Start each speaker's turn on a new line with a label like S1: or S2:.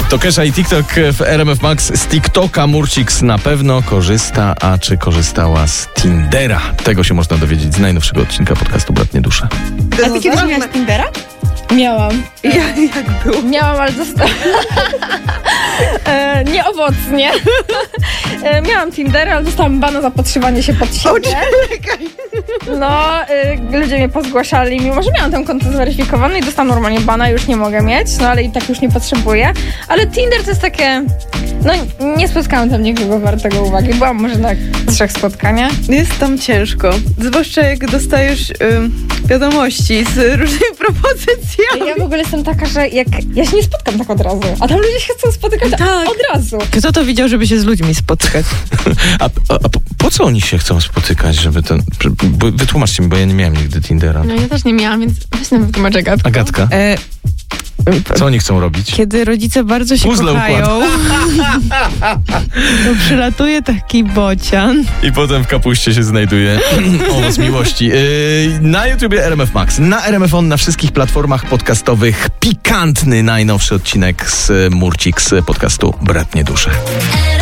S1: To Kesha i TikTok w RMF Max. Z TikToka Murciks na pewno korzysta, a czy korzystała z Tindera? Tego się można dowiedzieć z najnowszego odcinka podcastu Bratnie Dusze.
S2: A ty kiedyś miałaś Tindera?
S3: Miałam.
S2: Jak było?
S3: Miałam, ale zostałam. Nieowocnie. Miałam Tindera, ale dostałam bana za podszywanie się pod siebie. No, ludzie mnie pozgłaszali, mimo że miałam tam konto zweryfikowane i dostałam normalnie bana, już nie mogę mieć, no ale i tak już nie potrzebuję. Ale Tinder to jest takie... No, nie spotkałam tam nikogo wartego uwagi. Byłam może na 3 spotkaniach.
S2: Jest tam ciężko. Zwłaszcza jak dostajesz wiadomości z różnymi propozycjami.
S3: Ja w ogóle jestem taka, że ja się nie spotkam tak od razu, a tam ludzie się chcą spotykać od razu.
S2: Kto to widział, żeby się z ludźmi spotkać?
S1: A po co oni się chcą spotykać, żeby ten... Wytłumaczcie mi, bo ja nie miałem nigdy Tindera.
S3: No ja też nie miałam, więc weź nam wytłumacz, Agatka.
S1: Agatka, co oni chcą robić?
S2: Kiedy rodzice bardzo się
S1: Puzzle
S2: kochają, to przylatuje taki bocian.
S1: I potem w kapuście się znajduje owoc miłości. Na YouTubie RMF Max, na RMF On, na wszystkich platformach podcastowych pikantny najnowszy odcinek z Murciks podcastu Bratnie Dusze.